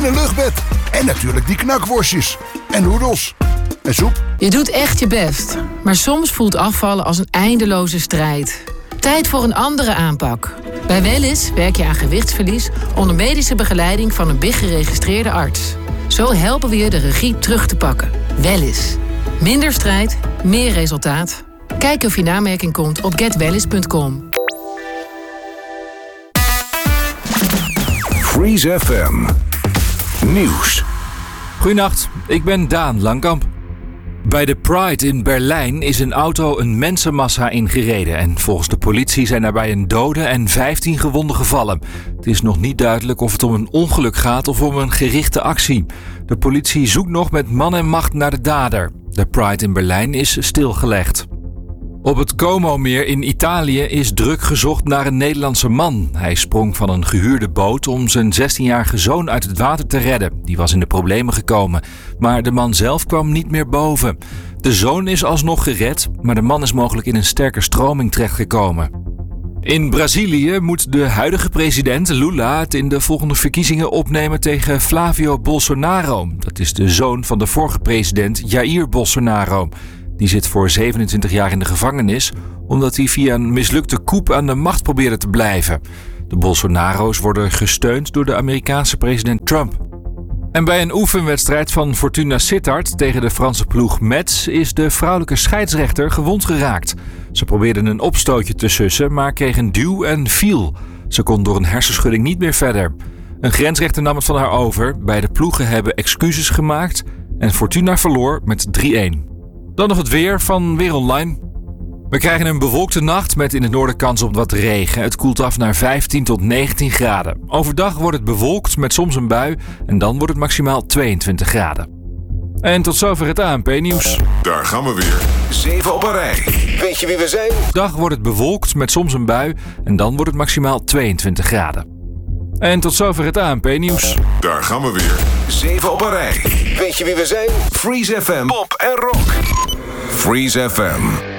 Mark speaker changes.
Speaker 1: een luchtbed. En natuurlijk die knakworstjes. En noedels. En soep.
Speaker 2: Je doet echt je best. Maar soms voelt afvallen als een eindeloze strijd. Tijd voor een andere aanpak. Bij Wellys werk je aan gewichtsverlies onder medische begeleiding van een BIG-geregistreerde arts. Zo helpen we je de regie terug te pakken. Wellys. Minder strijd, meer resultaat. Kijk of je in aanmerking komt op getwellys.com.
Speaker 1: Freeze FM. Nieuws.
Speaker 3: Goedenacht, ik ben Daan Langkamp. Bij de Pride in Berlijn is een auto een mensenmassa ingereden. En volgens de politie zijn daarbij een dode en 15 gewonden gevallen. Het is nog niet duidelijk of het om een ongeluk gaat of om een gerichte actie. De politie zoekt nog met man en macht naar de dader. De Pride in Berlijn is stilgelegd. Op het Como-meer in Italië is druk gezocht naar een Nederlandse man. Hij sprong van een gehuurde boot om zijn 16-jarige zoon uit het water te redden. Die was in de problemen gekomen. Maar de man zelf kwam niet meer boven. De zoon is alsnog gered, maar de man is mogelijk in een sterke stroming terechtgekomen. In Brazilië moet de huidige president Lula het in de volgende verkiezingen opnemen tegen Flavio Bolsonaro. Dat is de zoon van de vorige president Jair Bolsonaro. Die zit voor 27 jaar in de gevangenis omdat hij via een mislukte coup aan de macht probeerde te blijven. De Bolsonaro's worden gesteund door de Amerikaanse president Trump. En bij een oefenwedstrijd van Fortuna Sittard tegen de Franse ploeg Metz is de vrouwelijke scheidsrechter gewond geraakt. Ze probeerde een opstootje te sussen, maar kreeg een duw en viel. Ze kon door een hersenschudding niet meer verder. Een grensrechter nam het van haar over. Beide ploegen hebben excuses gemaakt en Fortuna verloor met 3-1. Dan nog het weer van Weer Online. We krijgen een bewolkte nacht met in het noorden kans op wat regen. Het koelt af naar 15 tot 19 graden. Overdag wordt het bewolkt met soms een bui en dan wordt het maximaal 22 graden. En tot zover het ANP-nieuws.
Speaker 1: Daar gaan we weer. 7 op een rij. Weet je wie we zijn?
Speaker 3: Dag wordt het bewolkt met soms een bui en dan wordt het maximaal 22 graden. En tot zover het ANP-nieuws.
Speaker 1: Daar gaan we weer. 7 op een rij. Weet je wie we zijn? Freeze FM. Pop en rock. Freeze FM.